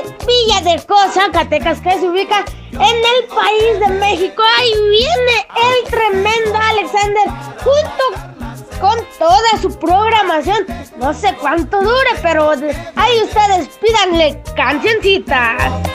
Villa de Cosa, Zacatecas, que se ubica en el país de México. Ahí viene el tremendo Alexander junto con toda su programación. No sé cuánto dure, pero ahí ustedes pídanle cancioncitas.